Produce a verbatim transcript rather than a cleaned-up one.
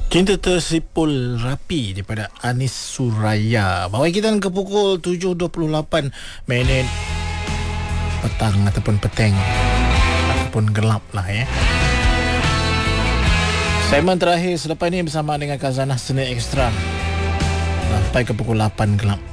Cinta tersipul rapi daripada Anis Suraya. Bawa kita ke pukul tujuh dua puluh lapan minit petang ataupun peteng ataupun gelap lah ya. Segmen terakhir selepas ini bersama dengan Khazanah Seni Ekstra sampai ke pukul lapan gelap.